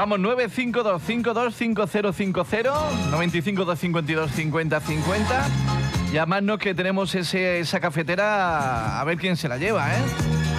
Vamos, 952525050, 952525050. Llamadnos que tenemos esa cafetera, a ver quién se la lleva, ¿eh?